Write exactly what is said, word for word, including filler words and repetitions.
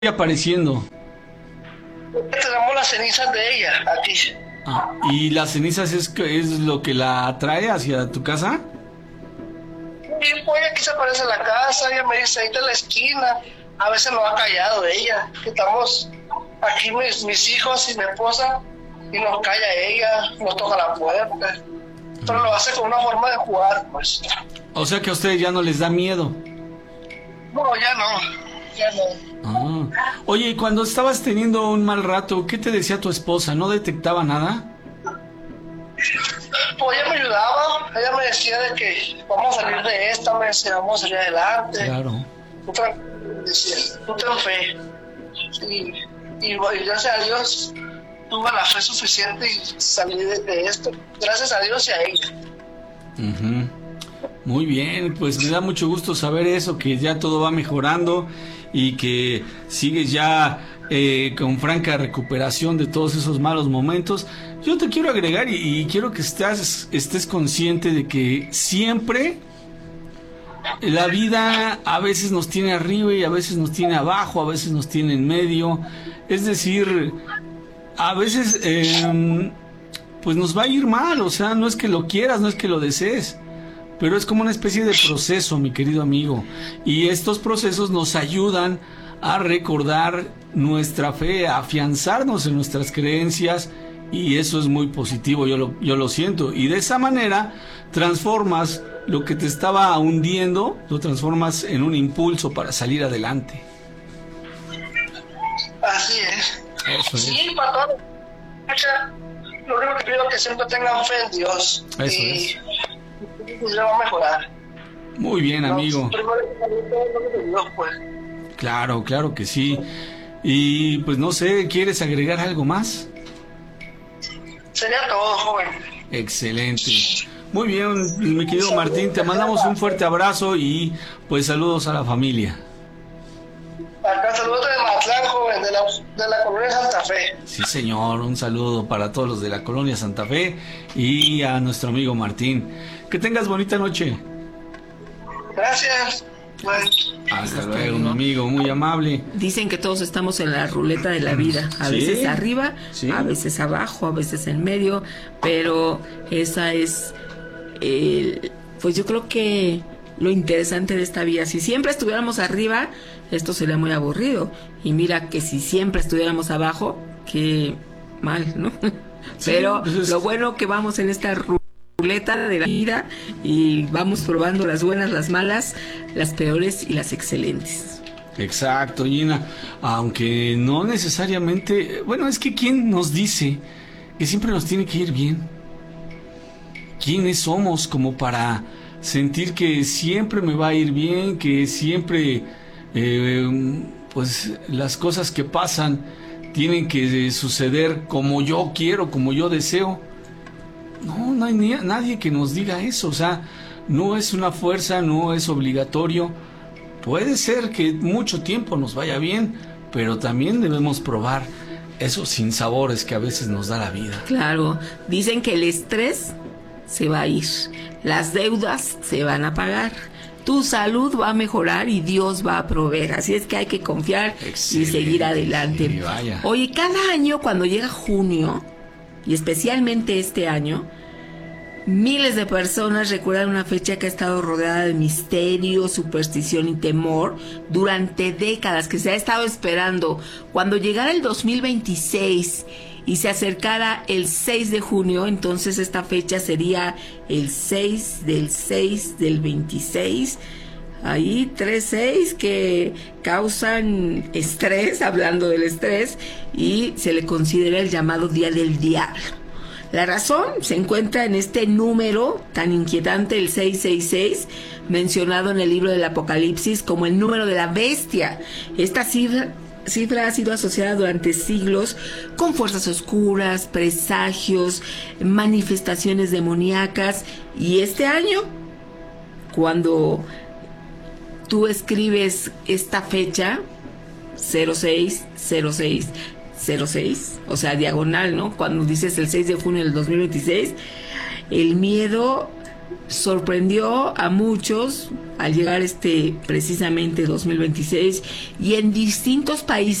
apareciendo? Tenemos las cenizas de ella aquí. Ah, ¿y las cenizas es, que- es lo que la atrae hacia tu casa? Y pues aquí se aparece en la casa, ella me dice, ahí está en la esquina. A veces nos ha callado ella. Que estamos aquí mis, mis hijos y mi esposa y nos calla ella, nos toca la puerta. Pero lo hace con una forma de jugar, pues. O sea que a ustedes ya no les da miedo. No, ya no, ya no. Ah. Oye, y cuando estabas teniendo un mal rato, ¿qué te decía tu esposa? ¿No detectaba nada? Pues ella me ayudaba, ella me decía de que vamos a salir de esta, me decía, vamos a salir adelante. Claro. Tú ten, decía, tú ten fe. Y, y, y gracias a Dios tuve la fe suficiente y salí de, de esto. Gracias a Dios y a ella. Ujú. Muy bien, pues me da mucho gusto saber eso, que ya todo va mejorando y que sigues ya eh, con franca recuperación de todos esos malos momentos. Yo te quiero agregar y, y quiero que estés, estés consciente de que siempre la vida a veces nos tiene arriba y a veces nos tiene abajo, a veces nos tiene en medio. Es decir, a veces eh, pues nos va a ir mal, o sea, no es que lo quieras, no es que lo desees, pero es como una especie de proceso, mi querido amigo. Y estos procesos nos ayudan a recordar nuestra fe, a afianzarnos en nuestras creencias, y eso es muy positivo, yo lo, yo lo siento. Y de esa manera transformas lo que te estaba hundiendo, lo transformas en un impulso para salir adelante. Así es. Eso es. Sí, para todos. Lo único que pido es que siempre tengan fe en Dios. Eso y es. pues ya va a mejorar. Muy bien, amigo. No, primero que todo, lo de Dios, pues. Claro, claro que sí. Y pues no sé, ¿quieres agregar algo más? Sería todo, joven. Excelente. Muy bien, mi querido Martín, te mandamos un fuerte abrazo y pues saludos a la familia. Acá saludos de Matlán, joven, de la, de la colonia Santa Fe. Sí, señor, un saludo para todos los de la colonia Santa Fe y a nuestro amigo Martín. Que tengas bonita noche. Gracias. Bueno. Hasta luego, mi amigo, muy amable. Dicen que todos estamos en la ruleta de la vida, a Sí, veces arriba, sí. a veces abajo, a veces en medio, pero esa es, el, pues yo creo que lo interesante de esta vida. Si siempre estuviéramos arriba, esto sería muy aburrido. Y mira que si siempre estuviéramos abajo, qué mal, ¿no? Sí, Pero pues es... lo bueno que vamos en esta ruleta de la vida y vamos probando las buenas, las malas, las peores y las excelentes. Exacto, Gina. Aunque no necesariamente... Bueno, es que ¿quién nos dice que siempre nos tiene que ir bien? ¿Quiénes somos como para sentir que siempre me va a ir bien, que siempre eh, pues las cosas que pasan tienen que suceder como yo quiero, como yo deseo? No, no hay ni, nadie que nos diga eso. O sea, no es una fuerza, no es obligatorio. Puede ser que mucho tiempo nos vaya bien, pero también debemos probar esos sinsabores que a veces nos da la vida. Claro, dicen que el estrés se va a ir, las deudas se van a pagar, tu salud va a mejorar y Dios va a proveer. Así es que hay que confiar Excelente, y seguir adelante. sí, vaya. Oye, cada año cuando llega junio, y especialmente este año, miles de personas recuerdan una fecha que ha estado rodeada de misterio, superstición y temor durante décadas, que se ha estado esperando. Cuando llegara el dos mil veintiséis y se acercara el seis de junio, entonces esta fecha sería el seis del seis del veintiséis. Ahí tres seis que causan estrés, hablando del estrés, y se le considera el llamado Día del Diablo. La razón se encuentra en este número tan inquietante, el seiscientos sesenta y seis, mencionado en el libro del Apocalipsis como el número de la bestia. Esta cifra, cifra ha sido asociada durante siglos con fuerzas oscuras, presagios, manifestaciones demoníacas, y este año, cuando tú escribes esta fecha, cero seis cero seis cero seis, o sea, diagonal, ¿no? Cuando dices el seis de junio del dos mil veintiséis, el miedo sorprendió a muchos al llegar este precisamente dos mil veintiséis y en distintos países